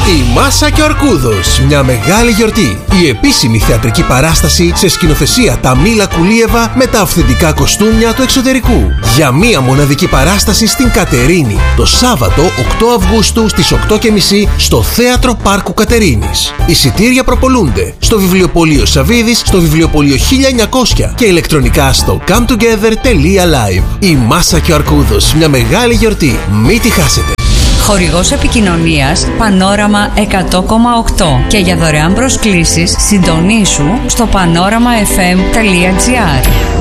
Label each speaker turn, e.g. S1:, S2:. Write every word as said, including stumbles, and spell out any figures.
S1: Η Μάσα και ο Αρκούδος, μια μεγάλη γιορτή. Η επίσημη θεατρική παράσταση σε σκηνοθεσία Ταμίλα Κουλίεβα με τα αυθεντικά κοστούμια του εξωτερικού. Για μια μοναδική παράσταση στην Κατερίνη, το Σάββατο οκτώ Αυγούστου στις οκτώ και μισή στο Θέατρο Πάρκου Κατερίνης. Εισιτήρια προπολούνται στο βιβλιοπωλείο Σαββίδης, στο βιβλιοπωλείο χίλια εννιακόσια και ηλεκτρονικά στο come together τελεία live. Η Μάσα και ο Αρκούδος, μια μεγάλη γιορτή. Μην τη χάσετε.
S2: Χορηγός επικοινωνίας Πανόραμα εκατό κόμμα οκτώ και για δωρεάν προσκλήσεις συντονίσου στο πανόραμα εφ εμ τελεία τζι άρ.